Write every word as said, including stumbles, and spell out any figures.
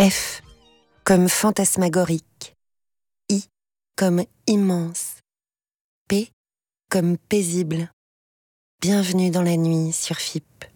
F comme fantasmagorique. I comme immense. P comme paisible. Bienvenue dans la nuit sur F I P.